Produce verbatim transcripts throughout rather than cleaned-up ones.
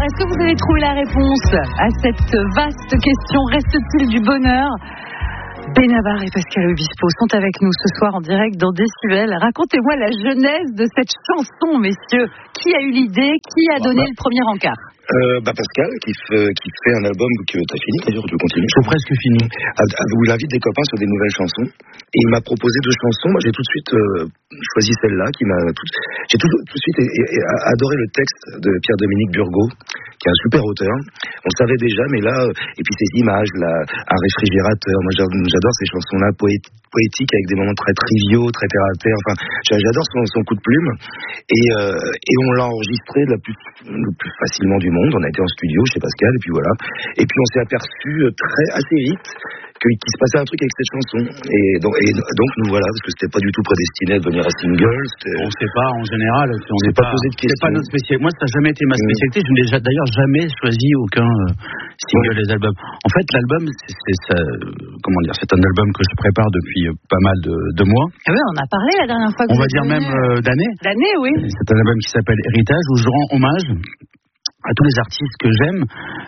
est-ce que vous avez trouvé la réponse à cette vaste question? Reste-t-il du bonheur? Benabar et Pascal Obispo sont avec nous ce soir en direct dans Décibel. Racontez-moi la genèse de cette chanson, messieurs. Qui a eu l'idée? Qui a donné le premier encart? Euh, bah Pascal qui fait, qui fait un album que t'as fini d'ailleurs, tu continues. C'est presque fini. Où il invite des copains sur des nouvelles chansons. Et il m'a proposé deux chansons. Moi j'ai tout de suite euh, choisi celle-là qui m'a tout, j'ai tout, tout de suite et, et, adoré le texte de Pierre-Dominique Burgot, qui est un super auteur. On le savait déjà, mais là, et puis ces images, là, un réfrigérateur. Moi j'adore ces chansons-là, poétiques, poétiques avec des moments très triviaux, très terre à terre. Enfin, j'adore son, son coup de plume. Et, euh, et on l'a enregistré la plus, le plus facilement du monde. On a été en studio chez Pascal, et puis voilà. Et puis on s'est aperçu très assez vite qu'il se passait un truc avec cette chanson. Et donc, et donc nous voilà, parce que c'était pas du tout prédestiné à devenir un single. On sait pas en général. On s'est pas, pas posé de questions. C'est pas notre spécialité. Moi, ça n'a jamais été ma spécialité. Mmh. Je n'ai d'ailleurs jamais choisi aucun euh, single ouais. des albums. En fait, l'album, c'est, c'est ça, comment dire, c'est un album que je prépare depuis euh, pas mal de, de mois. Ah oui, on a parlé la dernière fois. Que on va dire même euh, d'années. D'années, oui. C'est un album qui s'appelle Héritage, où je rends hommage à tous les artistes que j'aime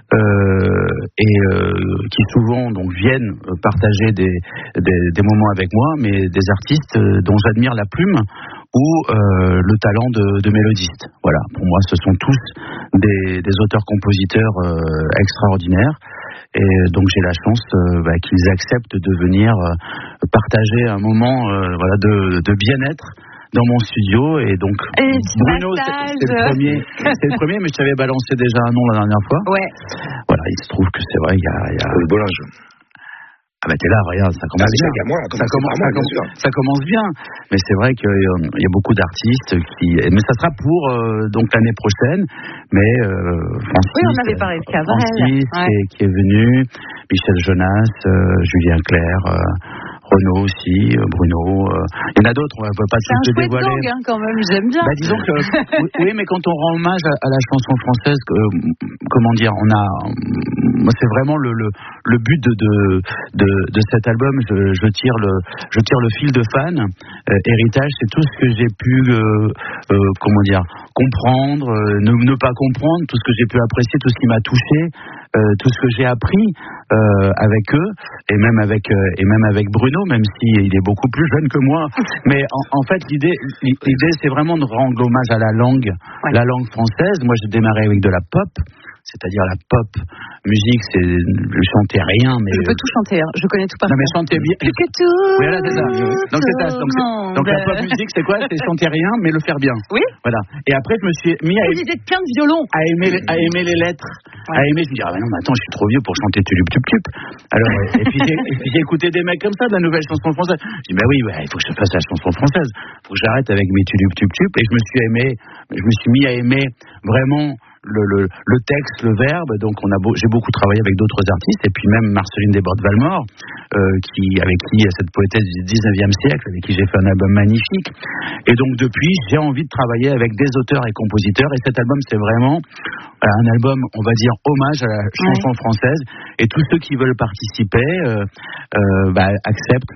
euh, et euh, qui souvent donc viennent partager des, des, des moments avec moi, mais des artistes dont j'admire la plume ou euh, le talent de, de mélodiste. Voilà, pour moi, ce sont tous des, des auteurs-compositeurs euh, extraordinaires. Et donc j'ai la chance euh, bah, qu'ils acceptent de venir euh, partager un moment euh, voilà, de, de bien-être dans mon studio. Et donc et Bruno c'est, c'est le premier c'est le premier mais je t'avais balancé déjà un nom la dernière fois. Ouais. Voilà, il se trouve que c'est vrai, il y a, il y a... le Bollinge. Ah bah t'es là, regarde, ça commence ah, bien. Moi, ça, commence, ça, commence, ça commence bien. Mais c'est vrai qu'il y a, il y a beaucoup d'artistes qui. Mais ça sera pour euh, donc l'année prochaine. Mais euh, Francis, oui, on avait parlé de Cabrel. Francis ouais. qui, est, qui est venu, Michel Jonas, euh, Julien Clerc. Euh, Renaud aussi, Bruno, euh, il y en a d'autres, on ne peut pas tous les dévoiler. C'est un chouette gang, hein, quand même, j'aime bien. Bah, disons que, oui, mais quand on rend hommage à, à la chanson française, euh, comment dire, on a, moi c'est vraiment le, le, le but de, de, de, de cet album, je, je, tire le, je tire le fil de fan, euh, Héritage, c'est tout ce que j'ai pu, euh, euh, comment dire, comprendre, euh, ne, ne pas comprendre, tout ce que j'ai pu apprécier, tout ce qui m'a touché, euh, tout ce que j'ai appris euh, avec eux, et même avec, euh, et même avec Bruno, même s'il est beaucoup plus jeune que moi. Mais en, en fait, l'idée, l'idée, c'est vraiment de rendre hommage à la langue, ouais. la langue française. Moi, j'ai démarré avec de la pop, c'est-à-dire la pop musique, c'est je chantais rien, mais je peux tout chanter, hein. Je connais tout par non mais chanter bien. Plus que tout. Oui, voilà, c'est ça. Donc c'est ça. Donc, c'est, donc la pop musique, c'est quoi? C'est chanter rien, mais le faire bien. Oui. Voilà. Et après, je me suis mis à aimer. Vous plein de violon. À aimer, les, à aimer les lettres. Ouais. À aimer. Je me dis ah ben non, mais attends, je suis trop vieux pour chanter Tulup Tup Tup. Alors et puis j'ai, et puis j'ai écouté des mecs comme ça de la nouvelle chanson française. Je dis bah oui, bah, il faut que je fasse la chanson française. Il faut que j'arrête avec mes Tulup Tup Tup. Et je me suis aimé, je me suis mis à aimer vraiment. Le, le, le texte, le verbe, donc on a beau, j'ai beaucoup travaillé avec d'autres artistes, et puis même Marceline Desbordes-Valmore, euh, qui, avec qui, cette poétesse du dix-neuvième siècle, avec qui j'ai fait un album magnifique. Et donc depuis, j'ai envie de travailler avec des auteurs et compositeurs, et cet album, c'est vraiment un album, on va dire, hommage à la chanson ouais. française, et tous ceux qui veulent participer euh, euh, bah, acceptent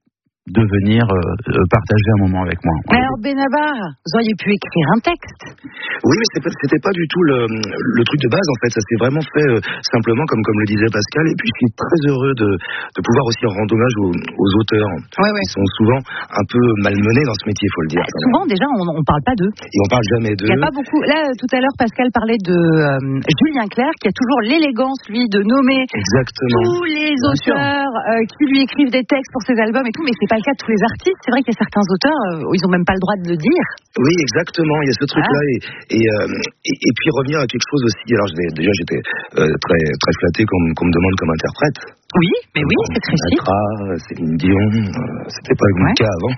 de venir euh, partager un moment avec moi. Mais alors Benabar, vous auriez pu écrire un texte. Oui, mais c'était pas, c'était pas du tout le, le truc de base en fait. Ça s'est vraiment fait euh, simplement comme comme le disait Pascal. Et puis je suis très heureux de, de pouvoir aussi rendre hommage aux, aux auteurs ouais, ouais. qui sont souvent un peu malmenés dans ce métier, il faut le dire. Bah, souvent déjà on, on parle pas d'eux. Et on parle jamais d'eux. Il y a pas beaucoup. Là tout à l'heure Pascal parlait de euh, Julien Clerc qui a toujours l'élégance lui de nommer Exactement. tous les Bien auteurs euh, qui lui écrivent des textes pour ses albums et tout, mais c'est pas le cas de tous les artistes. C'est vrai qu'il y a certains auteurs, euh, ils ont même pas le droit de le dire. Oui, exactement. Il y a ce truc-là ah. et, et, euh, et, et puis revenir à quelque chose aussi. Alors déjà, j'étais euh, très très flatté qu'on, qu'on me demande comme interprète. Oui, mais oui, c'est très chic. Céline Dion, euh, c'était pas le ouais. cas avant.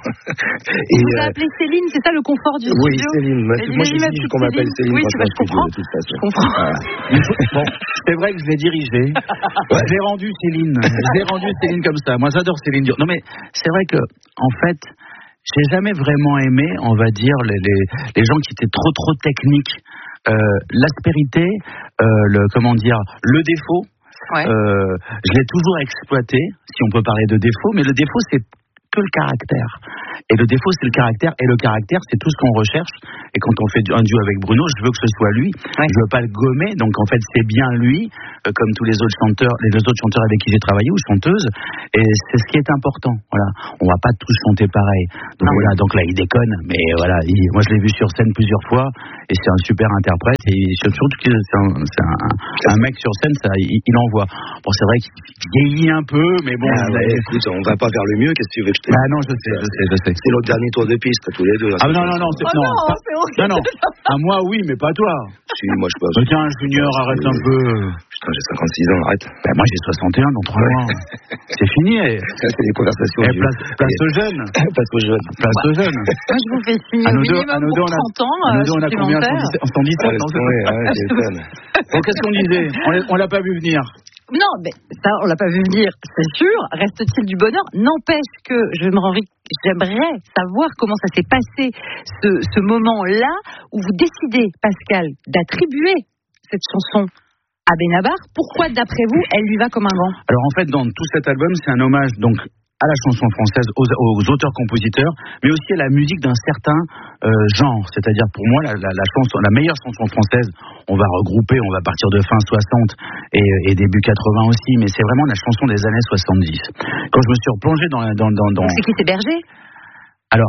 Et vous euh, appelez Céline, c'est ça le confort du oui, studio? Oui, Céline. Moi, moi je dis qu'on m'appelle Céline. Oui, bah, je comprends. De toute façon. Je comprends. Voilà. Bon, c'est vrai que je l'ai dirigé. Ouais. J'ai rendu Céline. J'ai rendu Céline comme ça. Moi, j'adore Céline Dion. Non, mais c'est vrai que, en fait, j'ai jamais vraiment aimé, on va dire, les, les, les gens qui étaient trop, trop techniques. Euh, l'aspérité, euh, le, comment dire, le défaut. Ouais. Euh, je l'ai toujours exploité, si on peut parler de défaut, mais le défaut, c'est que le caractère. Et le défaut, c'est le caractère. Et le caractère, c'est tout ce qu'on recherche. Et quand on fait un duo avec Bruno, je veux que ce soit lui. Ouais. Je veux pas le gommer. Donc, en fait, c'est bien lui, euh, comme tous les autres chanteurs, les deux autres chanteurs avec qui j'ai travaillé ou chanteuses. Et c'est ce qui est important. Voilà. On va pas tous chanter pareil. Donc, non. voilà. Donc là, il déconne. Mais voilà. Il, moi, je l'ai vu sur scène plusieurs fois. Et c'est un super interprète. Et surtout que c'est un, c'est un, un mec sur scène, ça, il, il envoie. Bon, c'est vrai qu'il vieillit un peu, mais bon. Ah, ouais, écoute, on va pas vers le mieux. Qu'est-ce que tu veux que je te dise? Ah non, je sais, je sais, je sais. C'est notre dernier tour de piste, tous les deux. Ah non, non, non, c'est, oh non, non, pas, c'est horrible. non, non. À moi, oui, mais pas toi. Si, moi, je pense. Bah, tiens, Junior, arrête un peu. Putain, j'ai cinquante-six ans, arrête. Bah, moi, j'ai soixante et un dans trois mois. C'est fini. Et... Ça, c'est des conversations. Et place, place aux jeunes. Place aux jeunes. Place aux jeunes. Moi, je vous fais signe. À Au nous deux, minimum à nous deux, pour on a, trente ans. À nous deux, on a combien? cent dix-sept ah, ouais, Donc, qu'est-ce qu'on disait? On l'a pas vu venir. Non, mais ça, on l'a pas vu venir, c'est sûr. Reste-t-il du bonheur? N'empêche que je me rends, j'aimerais savoir comment ça s'est passé, ce, ce moment-là où vous décidez, Pascal, d'attribuer cette chanson à Benabar. Pourquoi, d'après vous, elle lui va comme un gant? Alors, en fait, dans tout cet album, c'est un hommage, donc, à la chanson française, aux, aux auteurs-compositeurs, mais aussi à la musique d'un certain euh, genre. C'est-à-dire, pour moi, la, la, la, chanson, la meilleure chanson française, on va regrouper, on va partir de fin soixante et, et début quatre-vingts aussi, mais c'est vraiment la chanson des années soixante-dix. Quand je me suis replongé dans... dans, dans, dans... C'est qui, c'est Berger? Alors...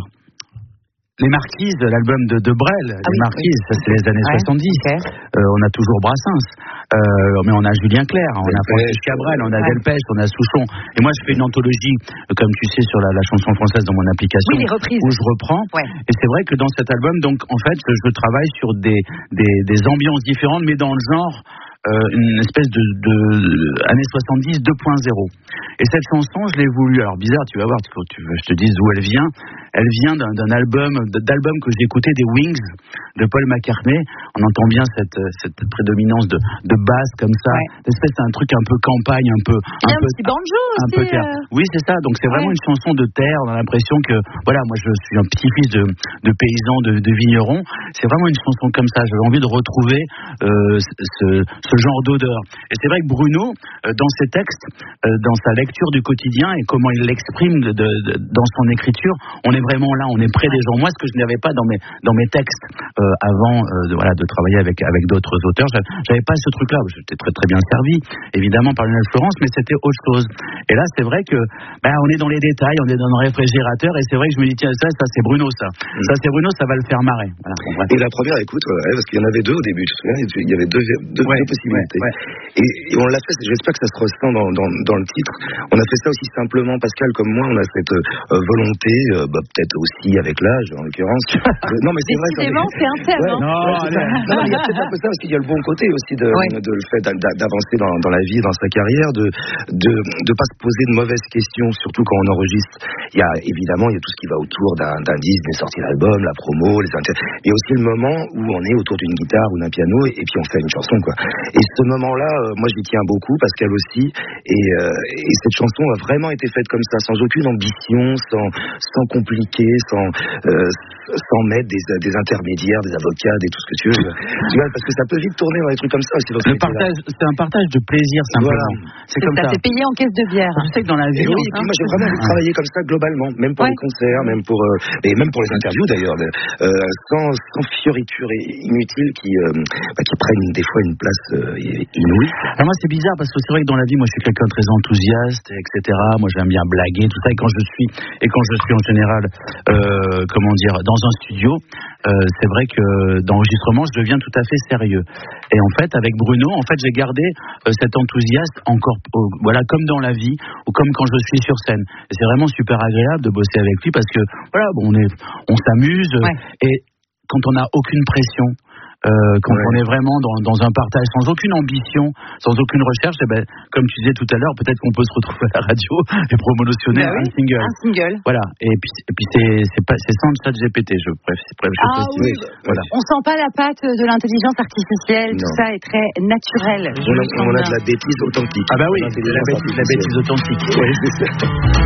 Les Marquises, l'album de, de Brel, ah, Les oui, Marquises, oui. Ça c'est les années ouais, soixante-dix. Okay. Euh, on a toujours Brassens, euh, mais on a Julien Clerc, on a Francis Cabrel, on a ouais. Delpech, on a Souchon. Et moi, je fais une anthologie, euh, comme tu sais, sur la, la chanson française dans mon application, oui, les reprises. Où je reprends. Ouais. Et c'est vrai que dans cet album, donc, en fait, je travaille sur des, des, des ambiances différentes, mais dans le genre. Euh, une espèce de, de années soixante-dix deux point zéro. Et cette chanson, je l'ai voulu. Alors bizarre, tu vas voir, faut que je te dise d'où elle vient. Elle vient d'un, d'un album, d'album que j'écoutais, des Wings de Paul McCartney. On entend bien cette, cette prédominance de, de basse comme ça, ouais. Espèce d'un truc un peu campagne, un peu, un, un peu, petit banjo un aussi. peu terre. Euh... Oui, c'est ça. Donc c'est vraiment ouais. Une chanson de terre. On a l'impression que, voilà, moi je suis un petit-fils de, de paysan, de, de vigneron. C'est vraiment une chanson comme ça. J'avais envie de retrouver euh, ce, ce genre d'odeur. Et c'est vrai que Bruno, euh, dans ses textes, euh, dans sa lecture du quotidien et comment il l'exprime de, de, de, dans son écriture, on est vraiment là, on est près des gens. Moi, ce que je n'avais pas dans mes, dans mes textes euh, avant euh, de, voilà, de travailler avec, avec d'autres auteurs, j'avais pas ce truc-là. J'étais très très bien servi, évidemment, par Lionel Florence, mais c'était autre chose. Et là, c'est vrai que ben, on est dans les détails, on est dans le réfrigérateur, et c'est vrai que je me dis, tiens, ça, ça c'est Bruno, ça. Mmh. Ça, c'est Bruno, ça va le faire marrer. Voilà, et la première, écoute, ouais, parce qu'il y en avait deux au début, tu te souviens, il y avait deux, deux, ouais, deux possibilités. Ouais, ouais. Et, et on l'a fait, j'espère que ça se ressent dans, dans, dans le titre. On a fait ça aussi simplement, Pascal, comme moi, on a cette euh, volonté, euh, bah, peut-être aussi avec l'âge, en l'occurrence. euh, non, mais c'est vrai. Décidément, c'est un thème. Ouais, non, ouais, non, non, il y a peut-être un peu ça, parce qu'il y a le bon côté aussi de, ouais. de le fait d'avancer dans, dans la vie, dans sa carrière, de de de pas se poser de mauvaises questions, surtout quand on enregistre. Il y a évidemment, il y a tout ce qui va autour d'un, d'un disque, des sorties d'album, la promo, les inter... Il y a aussi le moment où on est autour d'une guitare ou d'un piano et, et puis on fait une chanson, quoi. Et ce moment-là, euh, moi, je lui tiens beaucoup, Pascal aussi. Et, euh, et cette chanson a vraiment été faite comme ça, sans aucune ambition, sans sans compliquer, sans euh, sans mettre des, des intermédiaires, des avocats, des tout ce que tu veux. Tu vois, parce que ça peut vite tourner dans des trucs comme ça. Aussi, le partage, c'est un partage de plaisir, simplement. Voilà. C'est, c'est comme ça. Ça fait payer en caisse de bière. Je sais que dans la vie. Et oui, et puis moi j'ai vraiment envie de travailler comme ça globalement, même pour ouais. les concerts, même pour euh, et même pour les interviews d'ailleurs, euh, sans, sans fioritures inutiles qui euh, bah, qui prennent des fois une place euh, inouïe. Alors moi c'est bizarre parce que c'est vrai que dans la vie, moi je suis quelqu'un de très enthousiaste, et cetera. Moi j'aime bien blaguer, tout ça. Et quand je suis et quand je suis en général, euh, comment dire, dans un studio, euh, c'est vrai que d'enregistrement, je deviens tout à fait sérieux. Et en fait, avec Bruno, en fait, j'ai gardé euh, cet enthousiasme encore, euh, voilà, comme dans la vie ou comme quand je suis sur scène. Et c'est vraiment super agréable de bosser avec lui parce que voilà, bon, on est, on s'amuse ouais. Et quand on n'a aucune pression. Euh, quand ouais. on est vraiment dans, dans un partage sans aucune ambition, sans aucune recherche, et ben, comme tu disais tout à l'heure, peut-être qu'on peut se retrouver à la radio et promotionner bah oui, un single. Un single. Voilà. Et puis, et puis c'est, c'est, pas, c'est sans chat G P T, je préfère. Je ah oui. Voilà. On sent pas la patte de l'intelligence artificielle, non. Tout ça est très naturel. On a, on a de la bêtise authentique. Ah bah oui, la bêtise, la bêtise authentique. Oui, c'est ça.